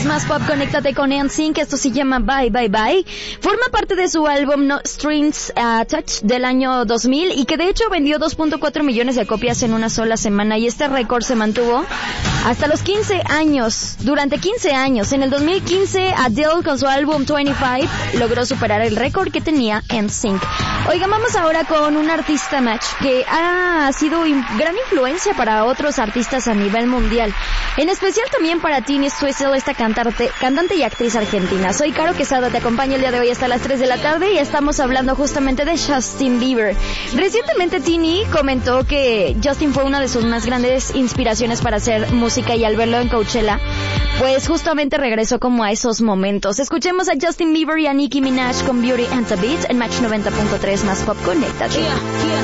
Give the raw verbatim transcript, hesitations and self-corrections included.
Más Pop, conéctate con N Sync. Esto se llama Bye Bye Bye. Forma parte de su álbum No Strings Attached del año dos mil y que de hecho vendió dos punto cuatro millones de copias en una sola semana, y este récord se mantuvo hasta los quince años. Durante quince años. En el dos mil quince, Adele con su álbum veinticinco logró superar el récord que tenía N Sync. Oigan, vamos ahora con un artista match que ha sido in- gran influencia para otros artistas a nivel mundial. En especial también para Tini Stoessel, esta cantante, cantante y actriz argentina. Soy Caro Quesada, te acompaño el día de hoy hasta las tres de la tarde y estamos hablando justamente de Justin Bieber. Recientemente Tini comentó que Justin fue una de sus más grandes inspiraciones para hacer música, y al verlo en Coachella, pues justamente regresó como a esos momentos. Escuchemos a Justin Bieber y a Nicki Minaj con Beauty and the Beat en Match noventa punto tres Más Pop, conéctate. Yeah, yeah.